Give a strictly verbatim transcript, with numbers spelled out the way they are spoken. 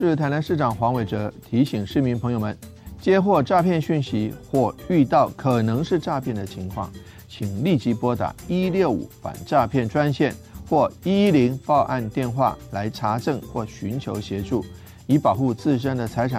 是台南市长黄伟哲提醒市民朋友们，接获诈骗讯息或遇到可能是诈骗的情况，请立即拨打一六五反诈骗专线或一一零报案电话来查证或寻求协助，以保护自身的财产